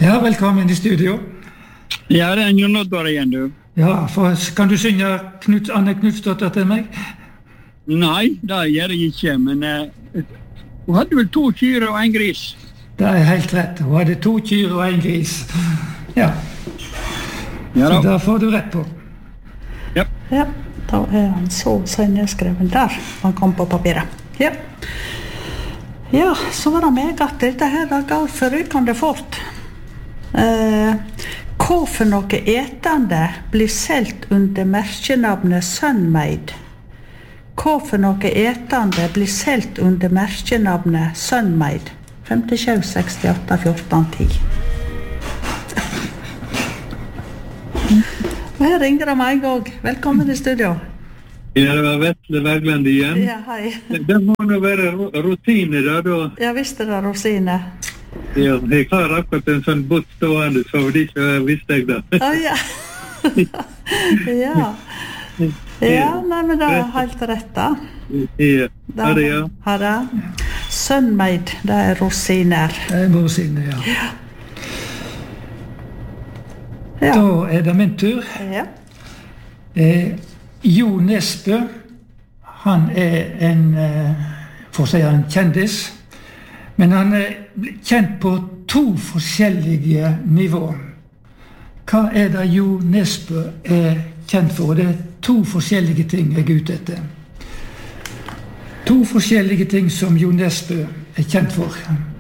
Ja, velkommen I studio. Ja, det Jon Oddvar igjen, du. Ja, kan du synge Anne Knutsdotter til meg? Nei, det gjør jeg ikke, men hun hadde vel 2 kyr og 1 gris. Det helt rett. Hun hadde 2 kyr og 1 gris. Ja. Ja så da får du rett på. Ja. Ja, da han så nedskreven der. Han kom på papiret. Ja. Ja, så var det meg at dette her da gav forrykende fort. Hva for noe etende blir selt under merkenavnet Sunmaid? Hva for noe etende blir selt under merkenavnet Sunmaid? 57, 68, 14, 10. Og her ringer det meg også. Velkommen I studio. Ja, det var Vetle Bergland igjen. Ja, hei. Det må nå være rutine da. Ja, visst det rosine. Ja, jeg har akkurat en sånn bot stående, så det ikke visste jeg det. Ja. Ja. Ja, nei, men det helt rett da. Ja, ha det, ja. Ha det. Sunmaid, det rosiner. Det rosiner, ja. Ja. Da det min tur. Ja. Jo Nesbø, han en, for å si en kjendis, men han kjent på 2 forskjellige nivåer. Hva det Jo Nesbø kjent for? Det 2 forskjellige ting jeg ute etter. 2 forskjellige ting som Jo Nesbø kjent for.